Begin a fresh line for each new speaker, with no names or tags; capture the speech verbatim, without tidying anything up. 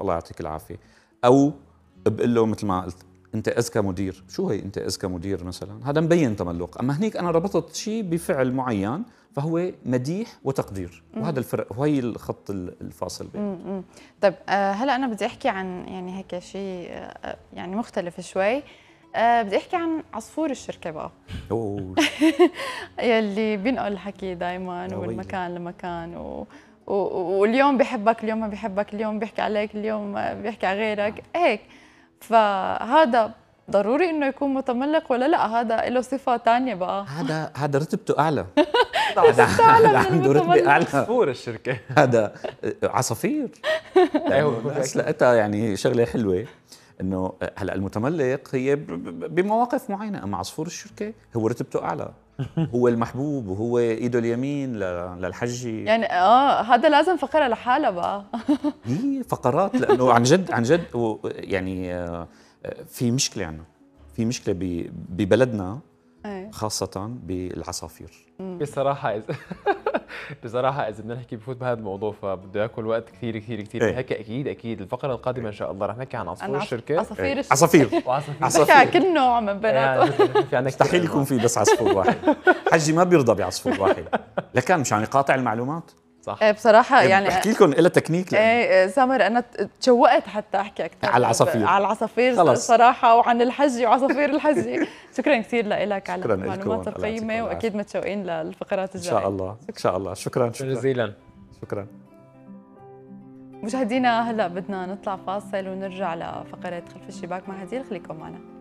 الله يعطيك العافيه، او بقول له مثل ما قلت انت اذكى مدير. شو هي انت اذكى مدير مثلا؟ هذا مبين تملق. اما هنيك انا ربطت شيء بفعل معين فهو مديح وتقدير، وهذا الفرق وهي الخط الفاصل بينهم.
طيب هلا انا بدي احكي عن يعني هيك شيء يعني مختلف شوي. أه بدي احكي عن عصفور الشركه بقى.
اوه
يلي بينقل الحكي دائما ومن مكان لمكان و... و... واليوم بيحبك، اليوم ما بيحبك، اليوم بيحكي عليك، اليوم بيحكي على غيرك هيك. فهذا ضروري انه يكون متملق ولا لا؟ هذا له صفه ثانيه بقى.
هذا هذا رتبته اعلى.
هذا
هذا عنده رتبه اعلى.
عصفور الشركه
هذا عصافير. الناس لقيتها يعني شغله حلوه انه هلا المتملق هي بمواقف معينه، اما عصفور الشركه هو رتبته اعلى، هو المحبوب وهو ايده اليمين للحجي.
يعني اه هذا لازم فقره لحالها بقى.
هي فقرات، لانه عن جد عن جد يعني في مشكله عنا، في مشكله ببلدنا خاصه بالعصافير.
بصراحه إذا بصراحه اذا بدنا نحكي بفوت بهذا الموضوع فبده ياكل وقت كثير كثير كثير.
ايه.
هيك اكيد اكيد الفقره القادمه ان شاء الله رح نحكي عن عصفور الشركه.
عصافير
ايه. عصافير
عصافير كل نوع من بيناتهم.
في عندك
مستحيل يكون في بس عصفور واحد. حجي ما بيرضى بعصفور واحد، لكن مشان يقاطع المعلومات.
صح.
ايه بصراحه يعني
احكي لكم لها تكنيك.
ايه سامر انا تشوقت حتى احكي اكثر
على العصافير
على العصافير صراحه، وعن الحجي وعصافير الحجي. شكرا كثير لك على المعلومات القيمه، واكيد متشوقين للفقرات الجايه
ان شاء الله. ان شاء الله. شكرا
شكرا جزيلا.
شكرا
مشاهدينا. هلا بدنا نطلع فاصل ونرجع لفقره خلف الشباك مع هديل. خليكم معنا.